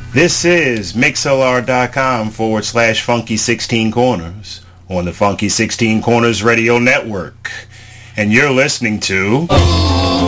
This is mixlr.com/Funky16Corners on the Funky 16 Corners Radio Network. And you're listening to...